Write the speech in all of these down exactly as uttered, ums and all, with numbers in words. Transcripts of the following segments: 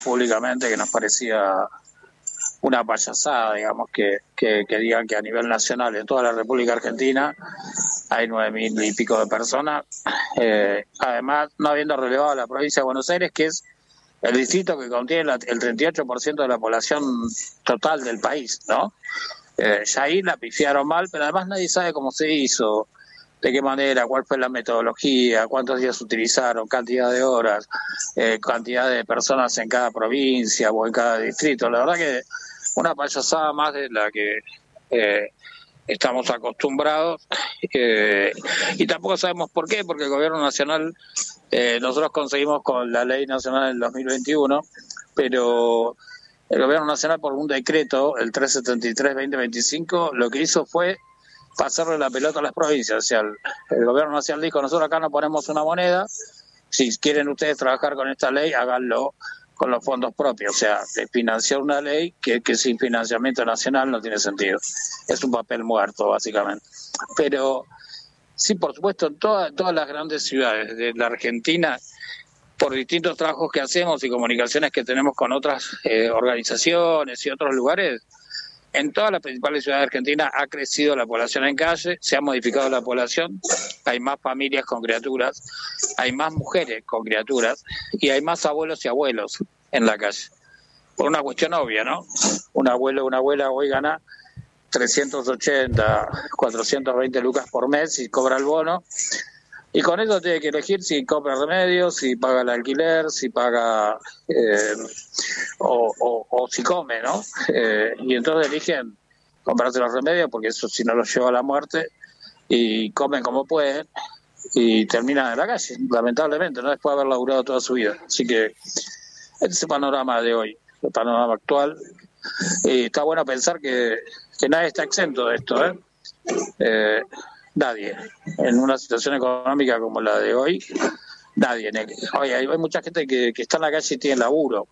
públicamente que nos parecía una payasada, digamos, que, que, que digan que a nivel nacional en toda la República Argentina hay nueve mil y pico de personas, eh, además no habiendo relevado a la provincia de Buenos Aires, que es el distrito que contiene la, el treinta y ocho por ciento de la población total del país, ¿no? Eh, ya ahí la pifiaron mal, pero además nadie sabe cómo se hizo, de qué manera, cuál fue la metodología, cuántos días utilizaron, cantidad de horas, eh, cantidad de personas en cada provincia o en cada distrito. La verdad que una payasada más de la que eh, estamos acostumbrados, eh, y tampoco sabemos por qué, porque el gobierno nacional, eh, nosotros conseguimos con la ley nacional del dos mil veintiuno, pero el gobierno nacional por un decreto, el trescientos setenta y tres veinte veinticinco, lo que hizo fue pasarle la pelota a las provincias. O sea, el, el gobierno nacional dijo, nosotros acá no ponemos una moneda, si quieren ustedes trabajar con esta ley, háganlo con los fondos propios. O sea, financiar una ley que, que sin financiamiento nacional no tiene sentido. Es un papel muerto, básicamente. Pero sí, por supuesto, en toda, todas las grandes ciudades de la Argentina, por distintos trabajos que hacemos y comunicaciones que tenemos con otras eh, organizaciones y otros lugares, en todas las principales ciudades de Argentina ha crecido la población en calle, se ha modificado la población, hay más familias con criaturas, hay más mujeres con criaturas y hay más abuelos y abuelos en la calle. Por una cuestión obvia, ¿no? Un abuelo o una abuela hoy gana trescientos ochenta, cuatrocientos veinte lucas por mes y cobra el bono. Y con eso tiene que elegir si compra remedios, si paga el alquiler, si paga eh, o, o, o si come, ¿no? Eh, y entonces eligen comprarse los remedios porque eso si no los lleva a la muerte y comen como pueden y terminan en la calle, lamentablemente, no después de haber laburado toda su vida. Así que este es el panorama de hoy, el panorama actual. Y está bueno pensar que, que nadie está exento de esto, ¿eh? Eh, Nadie, en una situación económica como la de hoy, nadie. Oye, hay mucha gente que, que está en la calle y tiene laburo.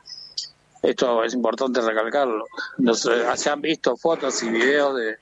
Esto es importante recalcarlo. Nos, se han visto fotos y videos de,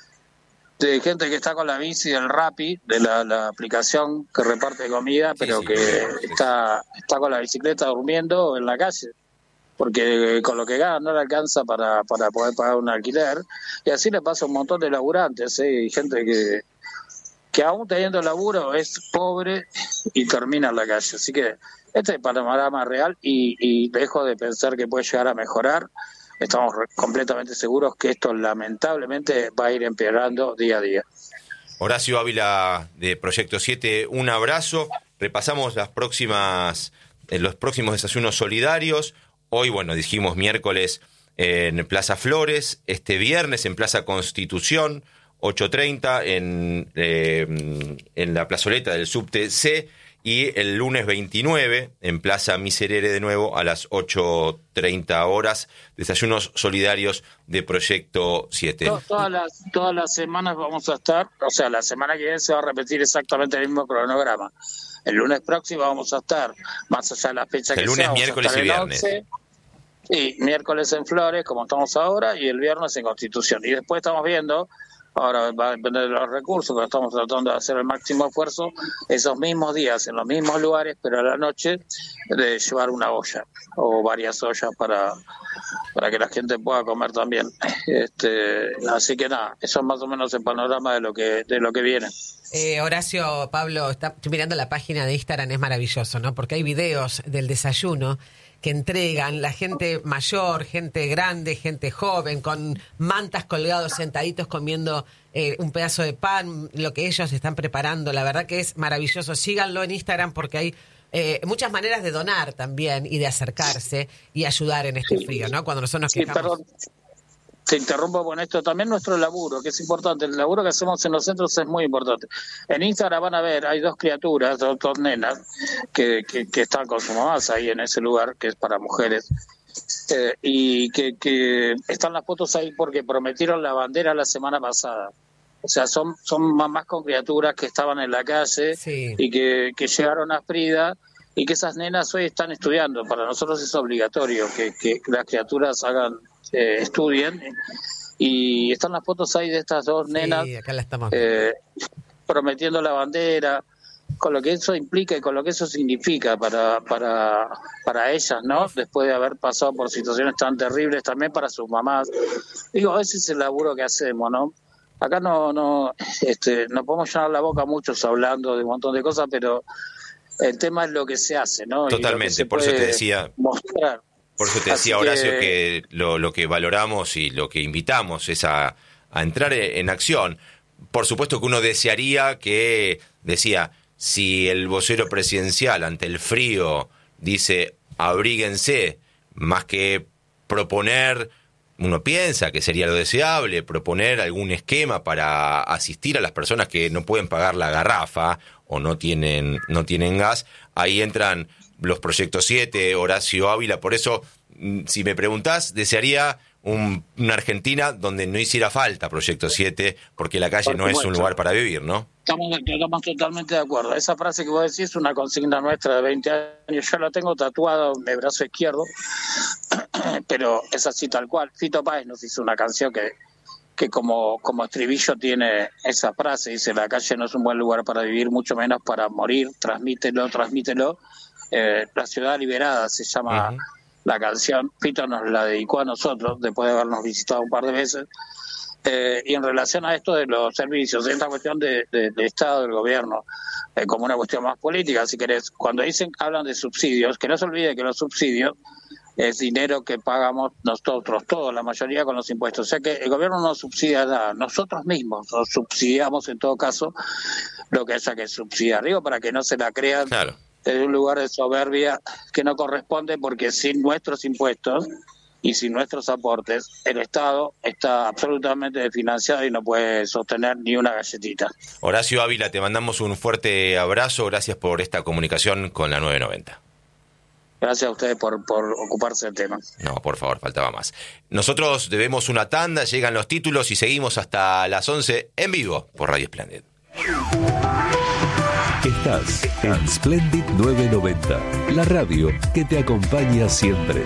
de gente que está con la bici del Rappi, de la, la aplicación que reparte comida, pero sí, sí. que está, está con la bicicleta durmiendo en la calle, porque con lo que gana no le alcanza para, para poder pagar un alquiler, y así le pasa a un montón de laburantes, ¿eh? Y gente que, que aún teniendo laburo es pobre y termina en la calle. Así que este es el panorama real y, y dejo de pensar que puede llegar a mejorar. Estamos re- completamente seguros que esto lamentablemente va a ir empeorando día a día. Horacio Ávila de Proyecto siete, un abrazo. Repasamos las próximas, eh, los próximos desayunos solidarios. Hoy, bueno, dijimos miércoles en Plaza Flores, este viernes en Plaza Constitución, ocho treinta en, eh, en la plazoleta del Subte C, y el lunes veintinueve en Plaza Miserere de nuevo a las ocho treinta horas, desayunos solidarios de Proyecto siete. Todas las, todas las semanas vamos a estar, o sea, la semana que viene se va a repetir exactamente el mismo cronograma. El lunes próximo vamos a estar, más allá de la fecha el que lunes, sea, miércoles y viernes. once, y miércoles en Flores, como estamos ahora, y el viernes en Constitución. Y después estamos viendo, ahora va a depender de los recursos, pero estamos tratando de hacer el máximo esfuerzo, esos mismos días, en los mismos lugares, pero a la noche, de llevar una olla o varias ollas para, para que la gente pueda comer también. Este, así que nada, eso es más o menos el panorama de lo que, de lo que viene. Eh, Horacio, Pablo, está, estoy mirando la página de Instagram, es maravilloso, ¿no? Porque hay videos del desayuno que entregan la gente mayor, gente grande, gente joven, con mantas colgados, sentaditos comiendo eh, un pedazo de pan, lo que ellos están preparando. La verdad que es maravilloso. Síganlo en Instagram porque hay eh, muchas maneras de donar también y de acercarse y ayudar en este frío, ¿no? Cuando nosotros nos quejamos. Sí, perdón. Te interrumpo con esto, también nuestro laburo, que es importante, el laburo que hacemos en los centros es muy importante. En Instagram van a ver, hay dos criaturas, dos, dos nenas, que, que, que están con su mamás ahí en ese lugar, que es para mujeres, eh, y que, que están las fotos ahí porque prometieron la bandera la semana pasada. O sea, son, son mamás con criaturas que estaban en la calle, sí, y que, que llegaron a Frida, y que esas nenas hoy están estudiando. Para nosotros es obligatorio que, que las criaturas hagan eh, estudien, y están las fotos ahí de estas dos nenas, sí, acá la estamos eh, prometiendo la bandera, con lo que eso implica y con lo que eso significa para para para ellas, ¿no? Después de haber pasado por situaciones tan terribles, también para sus mamás. Digo, ese es el laburo que hacemos, ¿no? Acá no no este no podemos llenar la boca muchos hablando de un montón de cosas, pero el tema es lo que se hace, ¿no? Totalmente, por eso te decía mostrar. Por eso te decía, Así Horacio, que, que lo, lo que valoramos y lo que invitamos es a, a entrar en acción. Por supuesto que uno desearía que, decía, si el vocero presidencial ante el frío dice abríguense, más que proponer, uno piensa que sería lo deseable, proponer algún esquema para asistir a las personas que no pueden pagar la garrafa o no tienen, no tienen gas, ahí entran los proyectos siete, Horacio Ávila. Por eso, si me preguntás, desearía un, una Argentina donde no hiciera falta proyecto siete, porque la calle no es un lugar para vivir, ¿no? Estamos, estamos totalmente de acuerdo. Esa frase que vos decís es una consigna nuestra de veinte años. Yo la tengo tatuada en el brazo izquierdo, pero es así tal cual. Fito Páez nos hizo una canción que, que como, como estribillo tiene esa frase. Dice, la calle no es un buen lugar para vivir, mucho menos para morir. Transmítelo, transmítelo. Eh, la ciudad liberada se llama uh-huh. la canción. Fito nos la dedicó a nosotros después de habernos visitado un par de veces. Eh, y en relación a esto de los servicios, esta cuestión de, de, de Estado, del gobierno, eh, como una cuestión más política, si querés, cuando dicen, hablan de subsidios, que no se olvide que los subsidios es dinero que pagamos nosotros, todos, la mayoría con los impuestos. O sea que el gobierno no subsidia nada, nosotros mismos nos subsidiamos en todo caso lo que haya que subsidiar, digo, para que no se la crean claro. desde un lugar de soberbia que no corresponde, porque sin nuestros impuestos y sin nuestros aportes, el Estado está absolutamente desfinanciado y no puede sostener ni una galletita. Horacio Ávila, te mandamos un fuerte abrazo. Gracias por esta comunicación con la nueve noventa. Gracias a ustedes por, por ocuparse del tema. No, por favor, faltaba más. Nosotros debemos una tanda, llegan los títulos y seguimos hasta las once en vivo por Radio Splendid. Estás en Splendid nueve noventa, la radio que te acompaña siempre.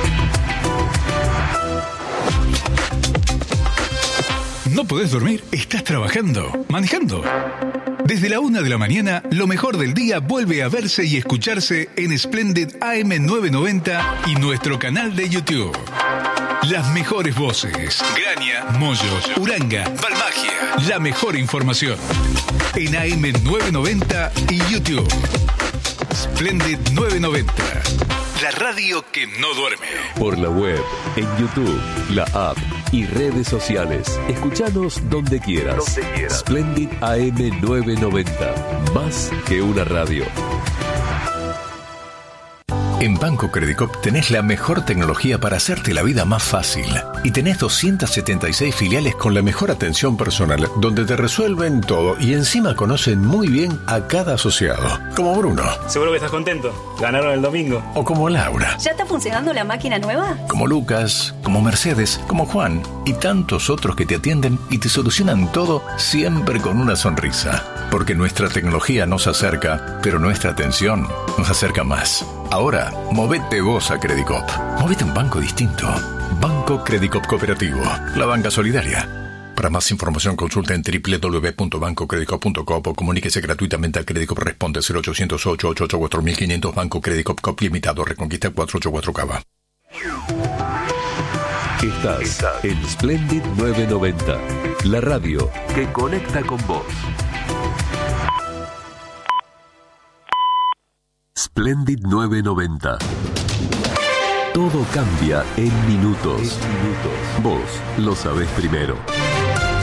¿No podés dormir? ¿Estás trabajando? ¿Manejando? Desde la una de la mañana, lo mejor del día vuelve a verse y escucharse en Splendid A M novecientos noventa y nuestro canal de YouTube. Las mejores voces. Graña, Moyo, Uranga, Balmagia. La mejor información. En A M novecientos noventa y YouTube. Splendid novecientos noventa. La radio que no duerme. Por la web, en YouTube, la app y redes sociales. Escuchanos donde quieras. Donde quieras. Splendid A M novecientos noventa. Más que una radio. En Banco Credicop tenés la mejor tecnología para hacerte la vida más fácil. Y tenés doscientas setenta y seis filiales con la mejor atención personal, donde te resuelven todo y encima conocen muy bien a cada asociado. Como Bruno. Seguro que estás contento. Ganaron el domingo. O como Laura. ¿Ya está funcionando la máquina nueva? Como Lucas, como Mercedes, como Juan y tantos otros que te atienden y te solucionan todo siempre con una sonrisa. Porque nuestra tecnología nos acerca, pero nuestra atención nos acerca más. Ahora, movete vos a Credicop. Movete a un banco distinto. Banco Credicop Cooperativo. La banca solidaria. Para más información consulta en doble u doble u doble u punto banco credicop punto com o comuníquese gratuitamente a Credicop. Responde cero ochocientos ocho ochenta y ocho cuatro mil quinientos. Banco Credicop Cop Limitado. Reconquista cuatrocientos ochenta y cuatro Cava. Estás, Estás en Splendid novecientos noventa. La radio que conecta con vos. Splendid novecientos noventa. Todo cambia en minutos. En minutos. Vos lo sabés primero.